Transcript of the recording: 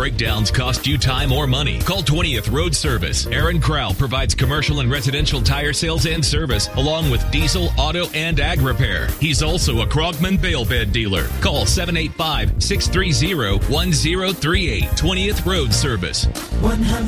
breakdowns cost you time or money, call 20th Road Service. Aaron Crowell provides commercial and residential tire sales and service, along with diesel, auto, and ag repair. He's also a Krogman bale bed dealer. Call 785-630-1038. 20th Road Service. 100